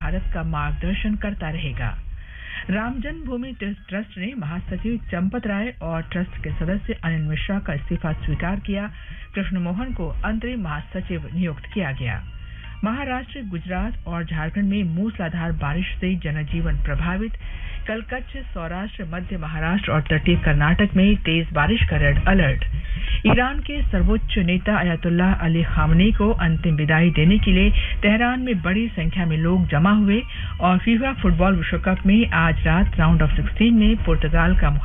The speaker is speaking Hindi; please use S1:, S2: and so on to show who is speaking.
S1: भारत का मार्गदर्शन करता रहेगा। राम जन्मभूमि ट्रस्ट ने महासचिव चंपत राय और ट्रस्ट के सदस्य अनिल मिश्रा का इस्तीफा स्वीकार किया। कृष्ण मोहन को अंतरिम महासचिव नियुक्त किया गया। महाराष्ट्र, गुजरात और झारखंड में मूसलाधार बारिश से जनजीवन प्रभावित। कल कच्छ, सौराष्ट्र, मध्य महाराष्ट्र और तटीय कर्नाटक में तेज बारिश का रेड अलर्ट। ईरान के सर्वोच्च नेता अयतुल्लाह अली खामनेई को अंतिम विदाई देने के लिए तेहरान में बड़ी संख्या में लोग जमा हुए और फीफा फुटबॉल विश्व कप में आज रात राउंड ऑफ 16 में पुर्तगाल का